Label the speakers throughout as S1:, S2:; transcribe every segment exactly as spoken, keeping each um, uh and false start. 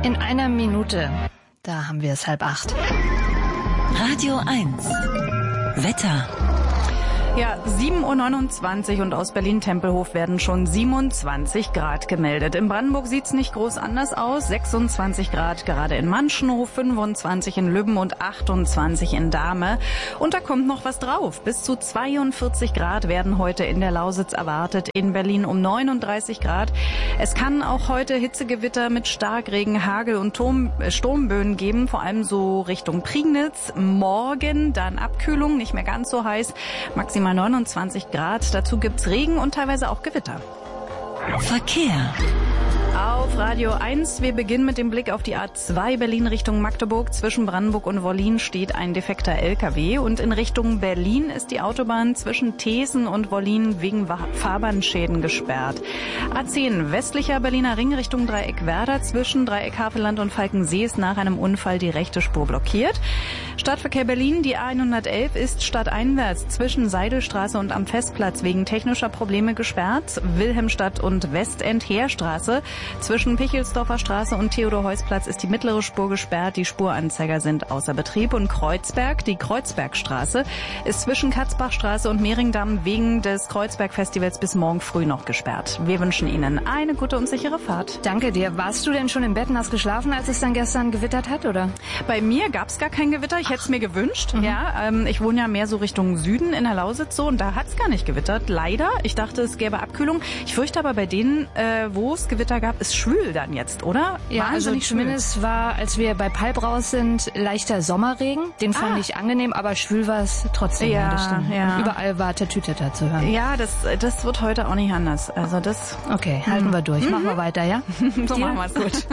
S1: In einer Minute, da haben wir es halb acht.
S2: Radio eins. Wetter.
S3: Ja, sieben Uhr neunundzwanzig und aus Berlin-Tempelhof werden schon siebenundzwanzig Grad gemeldet. In Brandenburg sieht's nicht groß anders aus. sechsundzwanzig Grad gerade in Manschenhof, fünfundzwanzig in Lübben und achtundzwanzig in Dahme. Und da kommt noch was drauf. Bis zu zweiundvierzig Grad werden heute in der Lausitz erwartet. In Berlin um neununddreißig Grad. Es kann auch heute Hitzegewitter mit Starkregen, Hagel und Turm, äh, Sturmböen geben, vor allem so Richtung Prignitz. Morgen dann Abkühlung, nicht mehr ganz so heiß. Maximal neunundzwanzig Grad. Dazu gibt's Regen und teilweise auch Gewitter.
S2: Verkehr.
S3: Auf Radio eins, wir beginnen mit dem Blick auf die A zwei Berlin Richtung Magdeburg. Zwischen Brandenburg und Wollin steht ein defekter L K W und in Richtung Berlin ist die Autobahn zwischen Thesen und Wollin wegen Fahrbahnschäden gesperrt. A zehn westlicher Berliner Ring Richtung Dreieck Werder. Zwischen Dreieck Havelland und Falkensee ist nach einem Unfall die rechte Spur blockiert. Stadtverkehr Berlin, die A hundertelf ist stadteinwärts zwischen Seidelstraße und am Festplatz wegen technischer Probleme gesperrt. Wilhelmstadt und Westend-Heerstraße. Zwischen Pichelsdorfer Straße und Theodor-Heuss-Platz ist die mittlere Spur gesperrt. Die Spuranzeiger sind außer Betrieb. Und Kreuzberg, die Kreuzbergstraße, ist zwischen Katzbachstraße und Mehringdamm wegen des Kreuzberg-Festivals bis morgen früh noch gesperrt. Wir wünschen Ihnen eine gute und sichere Fahrt.
S1: Danke dir. Warst du denn schon im Bett und hast geschlafen, als es dann gestern gewittert hat, oder?
S3: Bei mir gab's gar kein Gewitter. Ich hätte es mir gewünscht. Mhm. Ja, ähm, ich wohne ja mehr so Richtung Süden in der Lausitz so und da hat's gar nicht gewittert. Leider. Ich dachte, es gäbe Abkühlung. Ich fürchte aber bei denen, äh, wo es Gewitter gab, ist schwül dann jetzt, oder?
S1: Ja,
S3: Wahnsinnig
S1: also
S3: schwül.
S1: zumindest war, als wir bei Palb raus sind, leichter Sommerregen. Den fand
S3: Ah.
S1: ich angenehm, aber schwül war es trotzdem.
S3: Ja,
S1: das stimmt.
S3: ja.
S1: Und überall war Tatütata zu hören.
S3: Ja, das, das wird heute auch nicht anders. Also das...
S1: Okay, halten wir durch.
S3: Mhm.
S1: Machen wir weiter, ja?
S3: so
S1: Dir?
S3: machen wir es gut.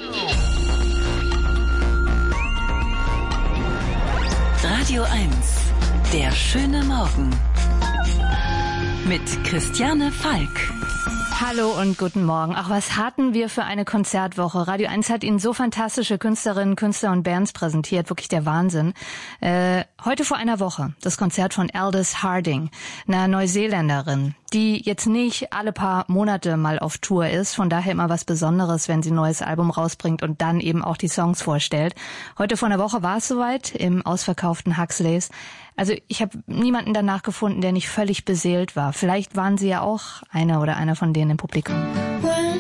S2: Radio eins. Der schöne Morgen. Mit Christiane Falk.
S1: Hallo und guten Morgen. Ach, was hatten wir für eine Konzertwoche. Radio eins hat Ihnen so fantastische Künstlerinnen, Künstler und Bands präsentiert. Wirklich der Wahnsinn. Äh, heute vor einer Woche das Konzert von Aldous Harding, einer Neuseeländerin, die jetzt nicht alle paar Monate mal auf Tour ist. Von daher immer was Besonderes, wenn sie ein neues Album rausbringt und dann eben auch die Songs vorstellt. Heute vor einer Woche war es soweit im ausverkauften Huxleys. Also ich habe niemanden danach gefunden, der nicht völlig beseelt war. Vielleicht waren Sie ja auch einer oder einer von denen im Publikum.